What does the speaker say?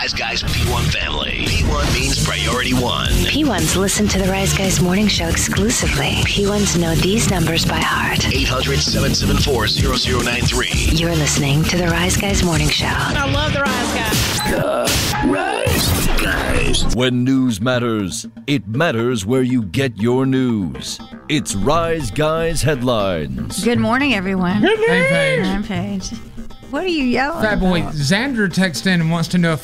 Rise Guys P1 family. P1 means priority one. P1s listen to the Rise Guys morning show exclusively. P1s know these numbers by heart. 800-774-0093. You're listening to the Rise Guys morning show. I love the Rise Guys. The Rise Guys. When news matters, it matters where you get your news. It's Rise Guys headlines. Good morning, everyone. Hey, Paige. I'm Paige. What are you yelling Fat boy, about? Xander texted in and wants to know if